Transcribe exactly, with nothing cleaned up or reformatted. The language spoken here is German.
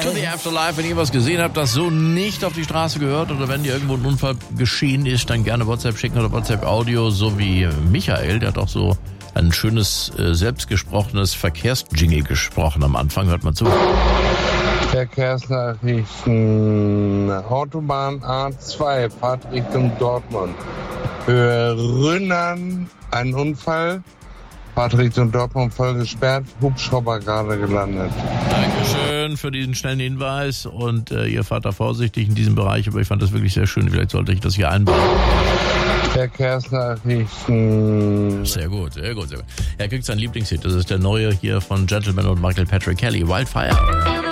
to the Afterlife. Wenn ihr was gesehen habt, das so nicht auf die Straße gehört oder wenn dir irgendwo ein Unfall geschehen ist, dann gerne WhatsApp schicken oder WhatsApp-Audio, so wie Michael, der hat auch so ein schönes, äh, selbstgesprochenes Verkehrsjingle gesprochen am Anfang. Hört mal zu. Verkehrsnachrichten. Autobahn A zwei, Fahrt Richtung Dortmund. Höhe Rünnern, ein Unfall. Fahrt Richtung Dortmund voll gesperrt. Hubschrauber gerade gelandet. Dankeschön für diesen schnellen Hinweis und äh, ihr fahrt da vorsichtig in diesem Bereich, aber ich fand das wirklich sehr schön. Vielleicht sollte ich das hier einbauen. Verkehrsnachrichten. Sehr gut, sehr gut, sehr gut. Er kriegt seinen Lieblingshit. Das ist der neue hier von Gentleman und Michael Patrick Kelly, Wildfire.